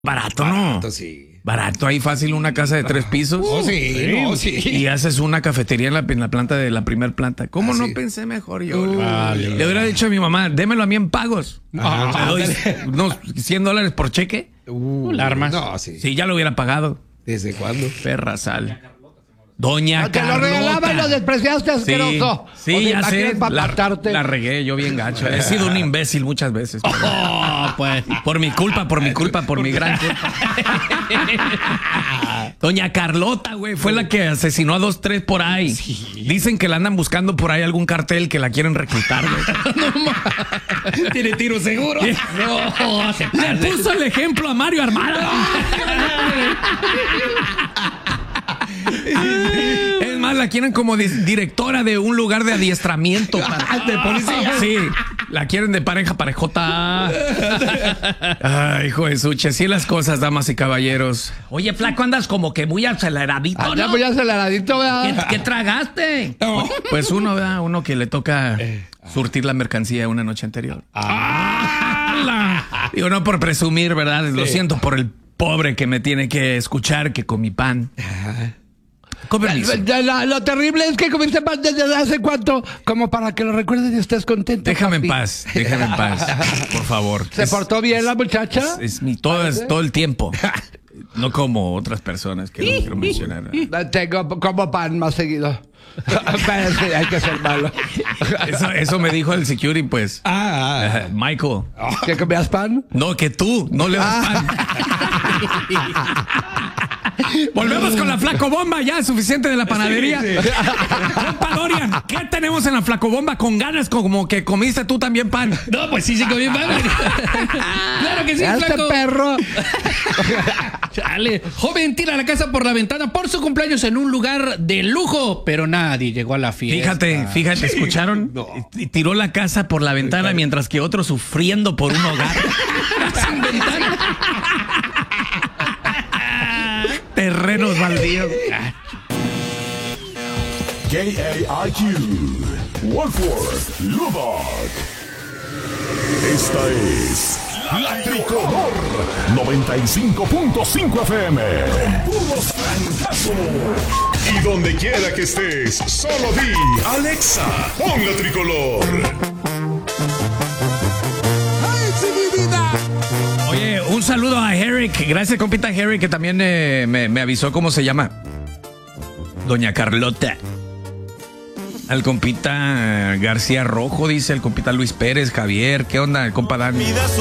Barato, ¿no? Barato, sí. Barato, ahí fácil una casa de 3 pisos. Sí. Y haces una cafetería en la planta de la primera planta. ¿Cómo no pensé mejor yo? Le hubiera dicho a mi mamá, démelo a mí en pagos. Te doy unos $100 por cheque. La armas. No, sí. Sí, ya lo hubiera pagado. ¿Desde cuándo? Perra sal. Doña Te Carlota. lo regalaba y lo despreciaste, asqueroso. Sí, ya sé. La La regué yo bien gacho. He sido un imbécil muchas veces. Pues. Por mi culpa, por mi gran culpa. Doña Carlota, güey, fue la que asesinó a 2, 3 por ahí. Dicen que la andan buscando por ahí algún cartel que la quieren reclutar, güey. Tiene tiro seguro. No, se Le puso el ejemplo a Mario Armada. Es más, la quieren como directora de un lugar de adiestramiento de policía. Sí, la quieren de parejota. Ay, hijo de suche, así las cosas, damas y caballeros. Oye, flaco, andas como que muy aceleradito, Ya ¿no? muy aceleradito, ¿verdad? ¿Qué tragaste? Pues uno, ¿verdad? Uno que le toca surtir la mercancía una noche anterior. Digo, no por presumir, ¿verdad? Lo siento por el pobre que me tiene que escuchar que con mi pan. Con permiso. Lo terrible es que comiste pan desde hace cuánto, como para que lo recuerdes y estés contento. Déjame en papi. paz, por favor. ¿Se portó bien la muchacha? Es todo el tiempo. No como otras personas que no quiero mencionar. Tengo como pan más seguido. Pero sí, hay que ser malo. Eso me dijo el security, pues. Michael. ¿Que comías pan? No, que tú no le das pan. Volvemos con la flacobomba, ya suficiente de la panadería. Compa Dorian, ¿qué tenemos en la flacobomba? Con ganas como que comiste tú también pan. No, pues sí comí pan. Claro que sí, Este flaco. perro. Chale. Joven tira la casa por la ventana por su cumpleaños en un lugar de lujo, pero nadie llegó a la fiesta. Fíjate, ¿escucharon? Y tiró la casa por la ventana mientras que otro sufriendo por un hogar. Sin ventana. Terrenos baldíos. KAIQ, Wolford, Lubbock. Esta es La Tricolor 95.5 FM. Puros francazos. Y donde quiera que estés, solo di Alexa, pon La Tricolor. Oye, un saludo a Herrick. Gracias, compita Herrick, que también me avisó cómo se llama. Doña Carlota. Al compita García Rojo, dice el compita Luis Pérez, Javier. ¿Qué onda, el compa Dani?